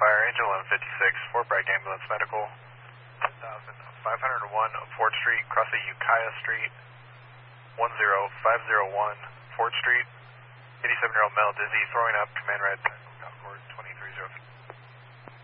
Fire, Angel 1156, Fort Bragg Ambulance Medical, 10,501 Fort Street, crossing Ukiah Street, 10501 Fort Street, 87-year-old male dizzy, throwing up, command red.